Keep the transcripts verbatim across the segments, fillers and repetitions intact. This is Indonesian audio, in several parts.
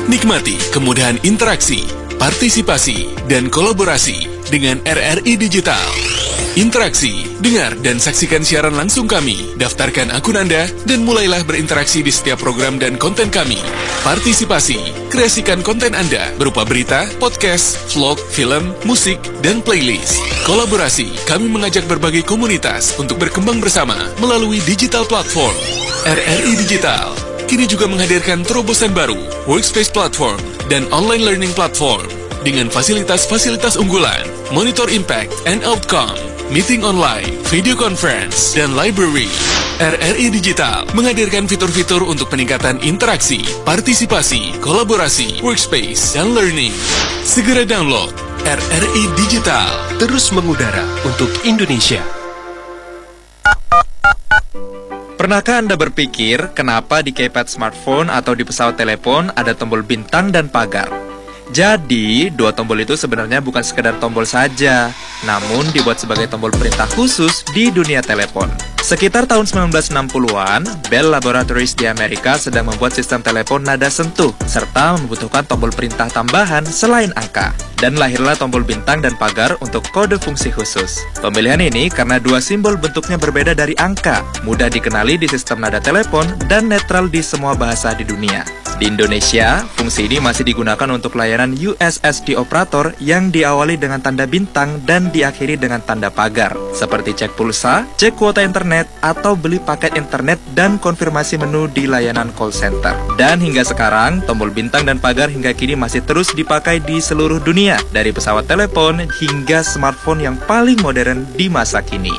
Nikmati kemudahan interaksi, partisipasi, dan kolaborasi dengan R R I Digital. Interaksi, dengar dan saksikan siaran langsung kami, daftarkan akun Anda, dan mulailah berinteraksi di setiap program dan konten kami. Partisipasi, kreasikan konten Anda berupa berita, podcast, vlog, film, musik, dan playlist. Kolaborasi, kami mengajak berbagai komunitas untuk berkembang bersama melalui digital platform. R R I Digital kini juga menghadirkan terobosan baru, workspace platform, dan online learning platform dengan fasilitas-fasilitas unggulan, monitor impact and outcome, meeting online, video conference, dan library. R R I Digital menghadirkan fitur-fitur untuk peningkatan interaksi, partisipasi, kolaborasi, workspace, dan learning. Segera download R R I Digital. Terus mengudara untuk Indonesia. Pernahkah Anda berpikir kenapa di keypad smartphone atau di pesawat telepon ada tombol bintang dan pagar? Jadi, dua tombol itu sebenarnya bukan sekedar tombol saja, namun dibuat sebagai tombol perintah khusus di dunia telepon. Sekitar tahun sembilan belas enam puluhan, Bell Laboratories di Amerika sedang membuat sistem telepon nada sentuh, serta membutuhkan tombol perintah tambahan selain angka. Dan lahirlah tombol bintang dan pagar untuk kode fungsi khusus. Pemilihan ini karena dua simbol bentuknya berbeda dari angka, mudah dikenali di sistem nada telepon, dan netral di semua bahasa di dunia. Di Indonesia, fungsi ini masih digunakan untuk layanan U S S D operator yang diawali dengan tanda bintang dan diakhiri dengan tanda pagar, seperti cek pulsa, cek kuota internet, atau beli paket internet dan konfirmasi menu di layanan call center. Dan hingga sekarang, tombol bintang dan pagar hingga kini masih terus dipakai di seluruh dunia, dari pesawat telepon hingga smartphone yang paling modern di masa kini.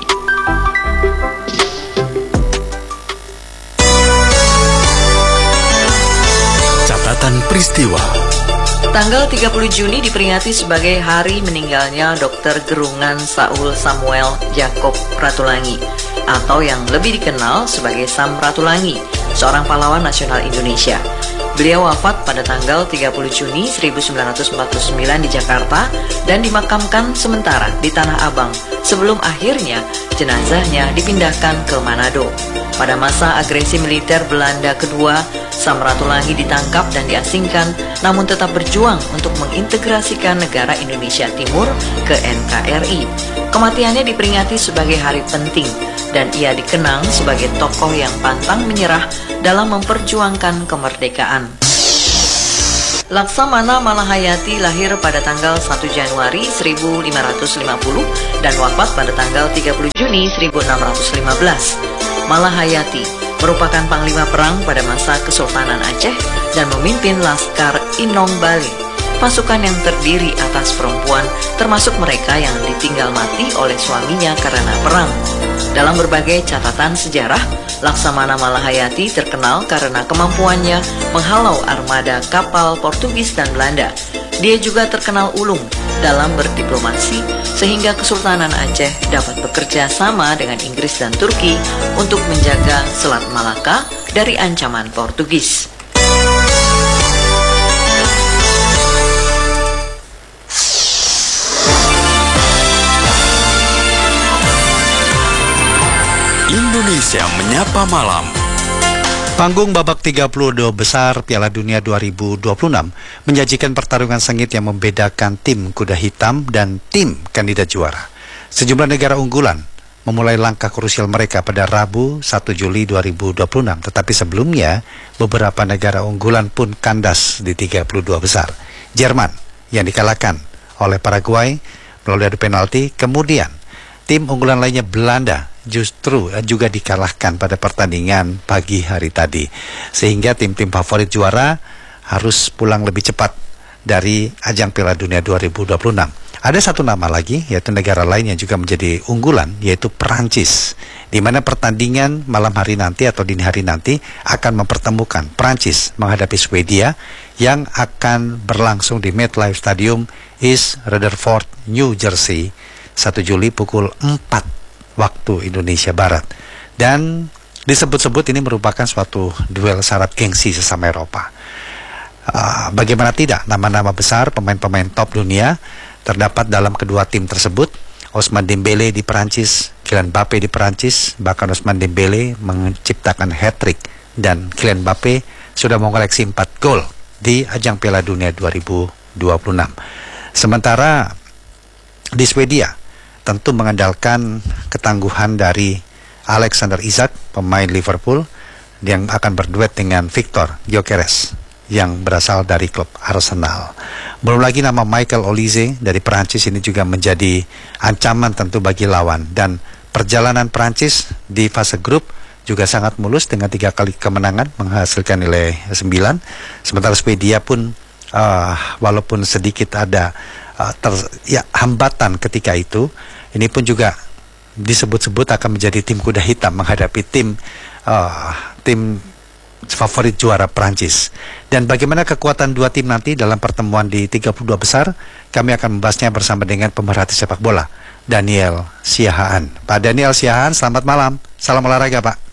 Catatan peristiwa. Tanggal tiga puluh Juni diperingati sebagai hari meninggalnya Dokter Gerungan Saul Samuel Jacob Ratulangi, atau yang lebih dikenal sebagai Sam Ratulangi, seorang pahlawan nasional Indonesia. Beliau wafat pada tanggal tiga puluh Juni seribu sembilan ratus empat puluh sembilan di Jakarta dan dimakamkan sementara di Tanah Abang sebelum akhirnya jenazahnya dipindahkan ke Manado. Pada masa agresi militer Belanda kedua, Sam Ratulangi ditangkap dan diasingkan, namun tetap berjuang untuk mengintegrasikan negara Indonesia Timur ke N K R I. Kematiannya diperingati sebagai hari penting, dan ia dikenang sebagai tokoh yang pantang menyerah dalam memperjuangkan kemerdekaan. Laksamana Malahayati lahir pada tanggal satu Januari seribu lima ratus lima puluh dan wafat pada tanggal tiga puluh Juni seribu enam ratus lima belas. Malahayati merupakan panglima perang pada masa Kesultanan Aceh dan memimpin Laskar Inong Bali, pasukan yang terdiri atas perempuan, termasuk mereka yang ditinggal mati oleh suaminya karena perang. Dalam berbagai catatan sejarah, Laksamana Malahayati terkenal karena kemampuannya menghalau armada kapal Portugis dan Belanda. Dia juga terkenal ulung dalam berdiplomasi, sehingga Kesultanan Aceh dapat bekerja sama dengan Inggris dan Turki untuk menjaga Selat Malaka dari ancaman Portugis. Indonesia Menyapa Malam. Panggung babak tiga puluh dua besar Piala Dunia dua ribu dua puluh enam menyajikan pertarungan sengit yang membedakan tim kuda hitam dan tim kandidat juara. Sejumlah negara unggulan memulai langkah krusial mereka pada Rabu satu Juli dua ribu dua puluh enam, tetapi sebelumnya beberapa negara unggulan pun kandas di tiga puluh dua besar. Jerman yang dikalahkan oleh Paraguay melalui adu penalti, kemudian tim unggulan lainnya Belanda justru juga dikalahkan pada pertandingan pagi hari tadi, sehingga tim-tim favorit juara harus pulang lebih cepat dari ajang Piala Dunia dua ribu dua puluh enam. Ada satu nama lagi, yaitu negara lain yang juga menjadi unggulan, yaitu Perancis, di mana pertandingan malam hari nanti atau dini hari nanti akan mempertemukan Perancis menghadapi Swedia yang akan berlangsung di MetLife Stadium, East Rutherford, New Jersey, satu Juli pukul empat waktu Indonesia Barat. Dan disebut-sebut ini merupakan suatu duel syarat gengsi sesama Eropa. Uh, bagaimana tidak, nama-nama besar pemain-pemain top dunia terdapat dalam kedua tim tersebut. Ousmane Dembélé di Perancis, Kylian Mbappé di Perancis, bahkan Ousmane Dembélé menciptakan hat-trick dan Kylian Mbappé sudah mengoleksi empat gol di ajang Piala Dunia dua ribu dua puluh enam. Sementara di Swedia tentu mengandalkan ketangguhan dari Alexander Isak, pemain Liverpool, yang akan berduet dengan Victor Gyökeres yang berasal dari klub Arsenal. Belum lagi nama Michael Olise dari Perancis ini juga menjadi ancaman tentu bagi lawan. Dan perjalanan Perancis di fase grup juga sangat mulus dengan tiga kali kemenangan menghasilkan nilai sembilan. Sementara Swedia pun uh, walaupun sedikit ada uh, ter, ya, hambatan ketika itu, ini pun juga disebut-sebut akan menjadi tim kuda hitam menghadapi tim uh, tim favorit juara Prancis. Dan bagaimana kekuatan dua tim nanti dalam pertemuan di tiga puluh dua besar, kami akan membahasnya bersama dengan pemerhati sepak bola Daniel Siahaan. Pak Daniel Siahaan, selamat malam. Salam olahraga, Pak.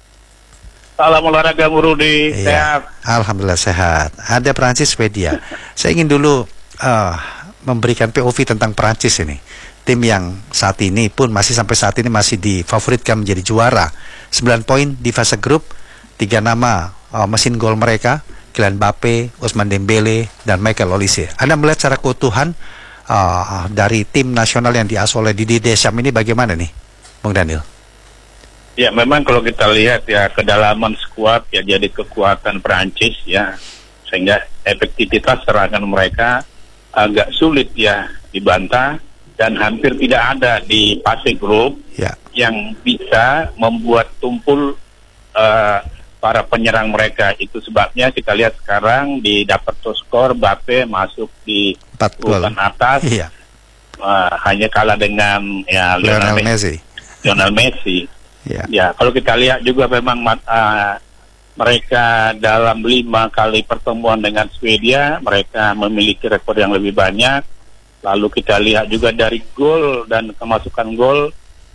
Salam olahraga, Bu Rudi. Iya, Sehat. Alhamdulillah sehat. Ada Prancis Swedia. Saya ingin dulu uh, memberikan P O V tentang Prancis ini. Tim yang saat ini pun masih sampai saat ini masih difavoritkan menjadi juara. sembilan poin di fase grup, tiga nama uh, mesin gol mereka, Kylian Mbappe, Ousmane Dembele, dan Michael Olise. Anda melihat secara keutuhan uh, dari tim nasional yang diasuh oleh Didier Deschamps ini bagaimana nih, Bung Daniel? Ya, memang kalau kita lihat ya kedalaman skuad ya jadi kekuatan Perancis ya, sehingga efektivitas serangan mereka agak sulit ya dibantah, dan hampir tidak ada di fase grup ya yang bisa membuat tumpul uh, para penyerang mereka. Itu sebabnya kita lihat sekarang di dapat skor Mbappe masuk di empat gol urutan atas, iya. uh, hanya kalah dengan ya Lionel Messi. Lionel Messi. Ya. Ya, kalau kita lihat juga memang uh, mereka dalam lima kali pertemuan dengan Swedia, mereka memiliki rekor yang lebih banyak. Lalu kita lihat juga dari gol dan kemasukan gol,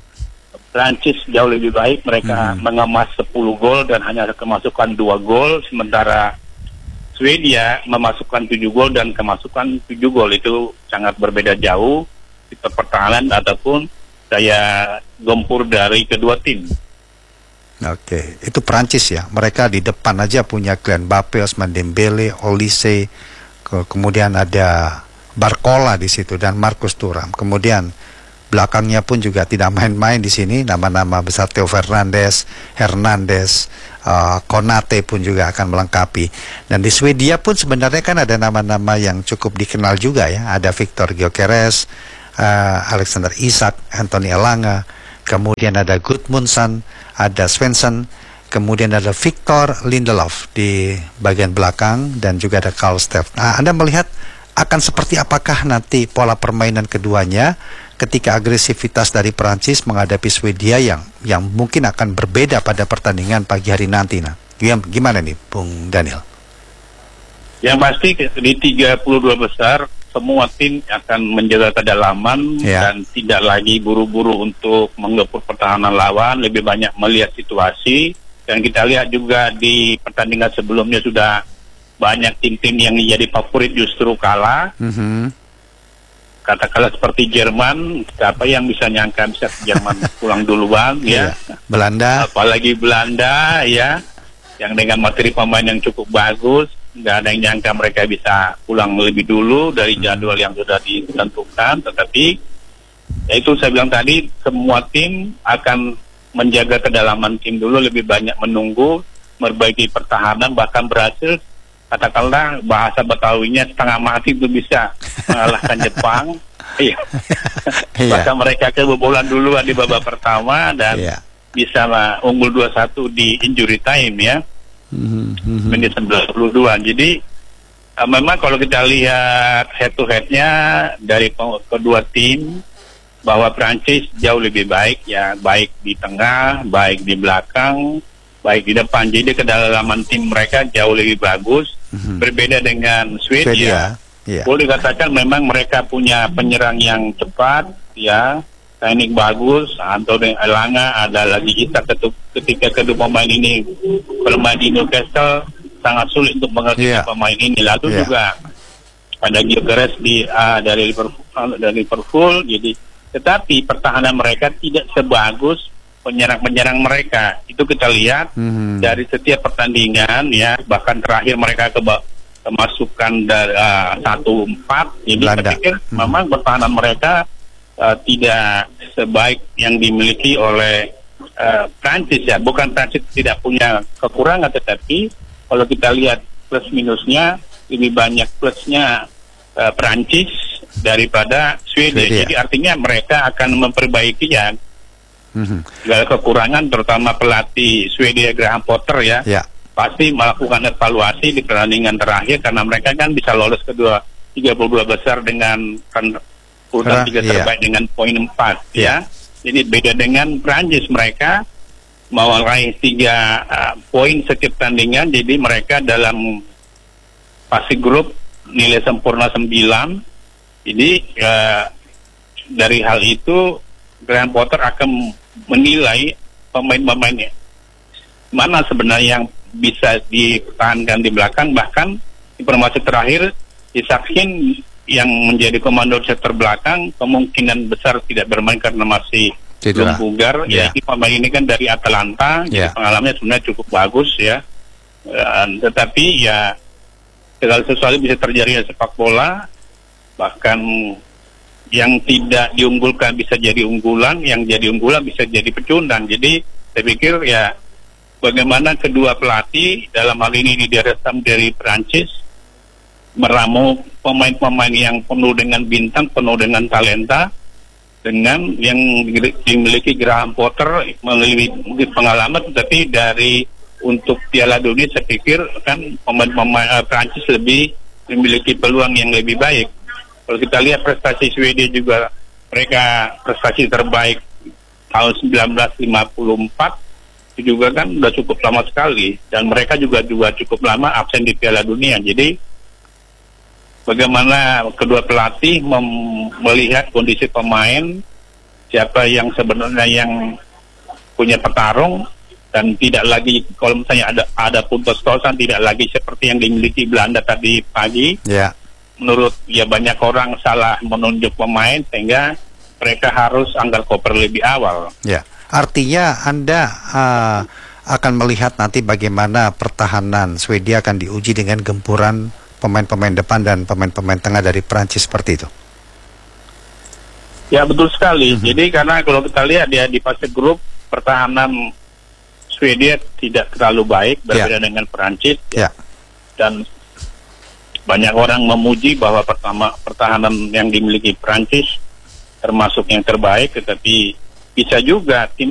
Prancis jauh lebih baik. Mereka hmm. mengemas sepuluh gol dan hanya kemasukan dua gol, sementara Swedia memasukkan tujuh gol dan kemasukan tujuh gol. Itu sangat berbeda jauh di pertahanan ataupun daya gempur dari kedua tim. Oke, itu Prancis ya. Mereka di depan aja punya Kylian Mbappe, Ousmane Dembele, Olise, ke kemudian ada Barcola di situ dan Marcus Thuram. Kemudian belakangnya pun juga tidak main-main di sini. Nama-nama besar Theo Fernandes, Hernandez, uh, Konate pun juga akan melengkapi. Dan di Swedia pun sebenarnya kan ada nama-nama yang cukup dikenal juga ya. Ada Victor Gyökeres, uh, Alexander Isak, Anthony Elanga, kemudian ada Gudmundsson, ada Svensson, kemudian ada Victor Lindelof di bagian belakang, dan juga ada Karl Steff. Nah, Anda melihat akan seperti apakah nanti pola permainan keduanya ketika agresivitas dari Perancis menghadapi Swedia yang yang mungkin akan berbeda pada pertandingan pagi hari nanti. Nah, gimana nih, Bung Daniel? Yang pasti di tiga puluh dua besar semua tim akan menjaga kedalaman ya. Dan tidak lagi buru-buru untuk menggepur pertahanan lawan, lebih banyak melihat situasi. Dan kita lihat juga di pertandingan sebelumnya sudah banyak tim-tim yang jadi favorit justru kalah. Mm-hmm. Katakanlah seperti Jerman, siapa yang bisa nyangka bisa Jerman pulang duluan ya. Belanda. Apalagi Belanda ya, yang dengan materi pemain yang cukup bagus, nggak ada yang nyangka mereka bisa pulang lebih dulu dari jadwal yang sudah ditentukan. Tetapi ya itu saya bilang tadi, semua tim akan menjaga kedalaman tim dulu, lebih banyak menunggu, memperbaiki pertahanan, bahkan berhasil katakanlah bahasa Betawinya setengah mati itu bisa mengalahkan Jepang. Iya. Bahkan mereka kebobolan duluan di babak pertama dan yeah. bisa lah, unggul dua satu di injury time ya. Mm-hmm. Menit sembilan puluh dua. Jadi uh, memang kalau kita lihat head to headnya dari kedua tim, bahwa Prancis jauh lebih baik ya, baik di tengah, baik di belakang, baik di depan. Jadi kedalaman tim mereka jauh lebih bagus. Mm-hmm. Berbeda dengan Swedia, Swedia. Yeah. Boleh dikatakan memang mereka punya penyerang yang cepat ya, teknik bagus. Anthony Elanga, ada lagi kita ketika kedua pemain ini bermain di Newcastle, sangat sulit untuk mengerti yeah. pemain ini. Lalu yeah. juga ada Gyökeres di uh, dari Liverpool, dari Liverpool. Jadi tetapi pertahanan mereka tidak sebagus penyerang-penyerang mereka. Itu kita lihat mm-hmm. dari setiap pertandingan ya, bahkan terakhir mereka ke kemasukan dari uh, satu empat. Jadi Belanda. saya pikir Hmm. memang pertahanan mereka uh, tidak sebaik yang dimiliki oleh uh, Prancis ya. Bukan Prancis tidak punya kekurangan, tetapi kalau kita lihat plus minusnya lebih banyak plusnya uh, Prancis daripada Swedia. Swedia. Jadi artinya mereka akan memperbaiki ya Mhm. segala kekurangan, terutama pelatih Swedia Graham Potter ya. Ya. Pasti melakukan evaluasi di pertandingan terakhir karena mereka kan bisa lolos kedua tiga puluh dua besar dengan kan urutan Karena- tiga iya. terbaik dengan poin empat Iya. ya. Jadi beda dengan Prancis, mereka mau raih tiga uh, poin setiap pertandingan, jadi mereka dalam fase grup nilai sempurna sembilan. Jadi uh, dari hal itu Graham Potter akan menilai pemain-pemainnya mana sebenarnya yang bisa dipertahankan di belakang. Bahkan informasi terakhir, Isakhin yang menjadi komando set terbelakang kemungkinan besar tidak bermain karena masih Cedera. belum bugar. Ya. Jadi pemain ini kan dari Atalanta, Ya. jadi pengalamannya sebenarnya cukup bagus ya. Uh, tetapi ya segala sesuatu bisa terjadi di sepak bola. Bahkan yang tidak diunggulkan bisa jadi unggulan, yang jadi unggulan bisa jadi pecundang. Jadi saya pikir ya bagaimana kedua pelatih dalam hal ini di Deresam dari Prancis meramu pemain-pemain yang penuh dengan bintang, penuh dengan talenta, dengan yang dimiliki Graham Potter memiliki pengalaman, tetapi dari untuk Piala Dunia saya pikir kan pemain-pemain uh, Prancis lebih memiliki peluang yang lebih baik. Kalau kita lihat prestasi Swedia juga, mereka prestasi terbaik tahun seribu sembilan ratus lima puluh empat itu juga kan udah cukup lama sekali, dan mereka juga juga cukup lama absen di Piala Dunia. Jadi bagaimana kedua pelatih mem- melihat kondisi pemain, siapa yang sebenarnya yang punya petarung, dan tidak lagi kalau misalnya ada ada puntos-tosan, tidak lagi seperti yang dimiliki Belanda tadi pagi. Ya. Menurut ya banyak orang salah menunjuk pemain sehingga mereka harus anggar koper lebih awal. Ya, artinya Anda uh, akan melihat nanti bagaimana pertahanan Swedia akan diuji dengan gempuran pemain-pemain depan dan pemain-pemain tengah dari Prancis seperti itu. Ya betul sekali. Mhm. Jadi karena kalau kita lihat ya di fase grup pertahanan Swedia tidak terlalu baik berbeda dengan Prancis. Ya. Dan banyak orang memuji bahwa pertama pertahanan yang dimiliki Prancis termasuk yang terbaik, tetapi bisa juga tim